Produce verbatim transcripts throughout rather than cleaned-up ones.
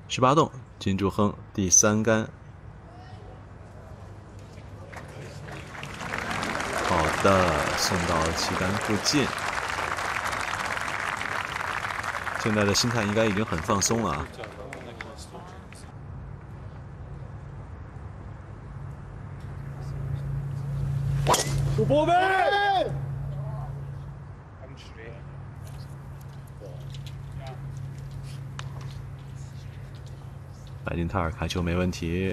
十八洞金柱亨第三杆。好的，送到旗杆附近。现在的心态应该已经很放松了啊。 主播呗。 白金泰尔开球没问题。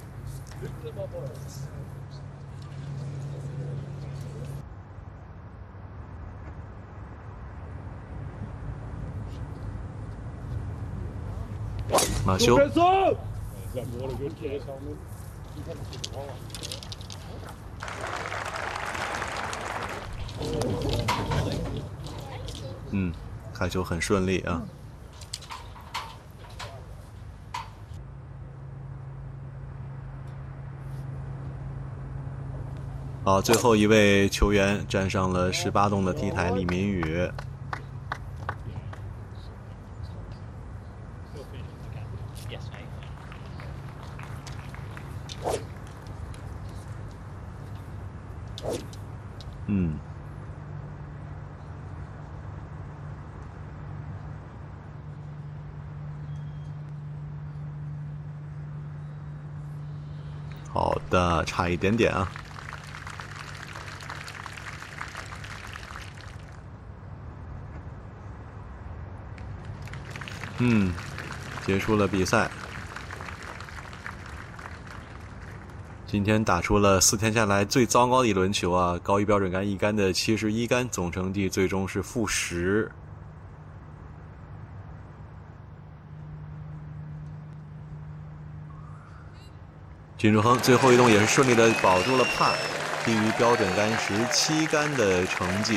马修。嗯，开球很顺利啊。好，最后一位球员站上了十八洞的 T 台，李明宇。嗯，好的，差一点点啊。嗯，结束了比赛。今天打出了四天下来最糟糕的一轮球啊！高于标准杆一杆的七十一杆，总成绩最终是负十。金柱亨最后一洞也是顺利的保住了帕，低于标准杆十七杆的成绩。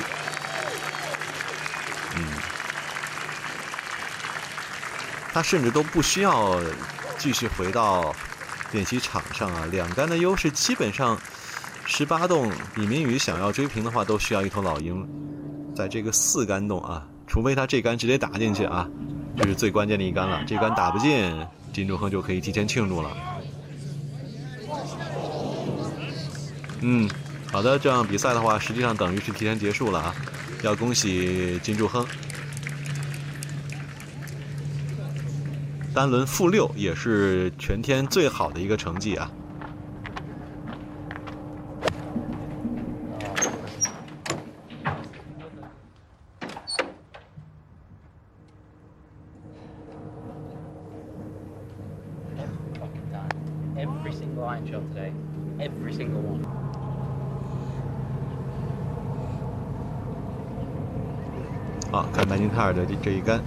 嗯，他甚至都不需要继续回到练习场上啊，两杆的优势基本上，十八洞李明宇想要追平的话，都需要一头老鹰。在这个四杆洞啊，除非他这杆直接打进去啊，这是最关键的一杆了。这杆打不进，金柱亨就可以提前庆祝了。嗯，好的，这样比赛的话，实际上等于是提前结束了啊，要恭喜金柱亨。单轮负六也是全天最好的一个成绩啊。 Every single iron shot today, every single one. 好，看白金泰尔的这这一杆。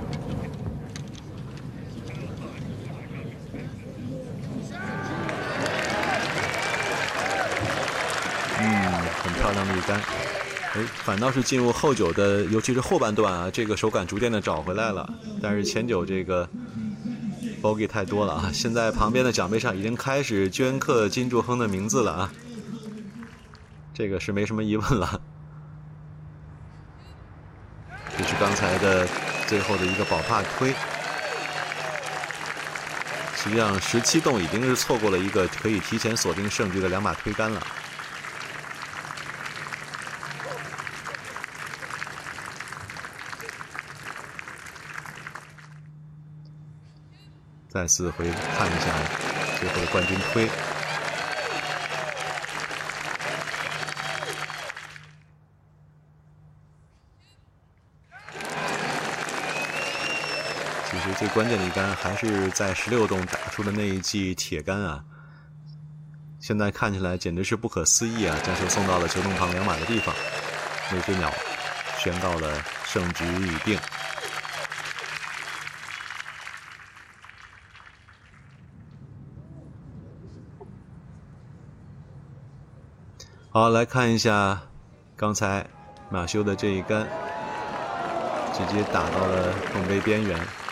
嗯，很漂亮的一杆。哎，反倒是进入后九的，尤其是后半段啊，这个手感逐渐的找回来了。但是前九这个 bogey 太多了啊！现在旁边的奖杯上已经开始镌刻金柱亨的名字了啊，这个是没什么疑问了。这是刚才的最后的一个保帕推。实际上，十七洞已经是错过了一个可以提前锁定胜局的两把推杆了。再次回看一下最后的冠军推。其实最关键的一杆还是在十六洞打出的那一记铁杆啊！现在看起来简直是不可思议啊！将球送到了球洞旁两码的地方，那只鸟宣告了胜局已定。好，来看一下刚才马修的这一杆，直接打到了洞杯边缘。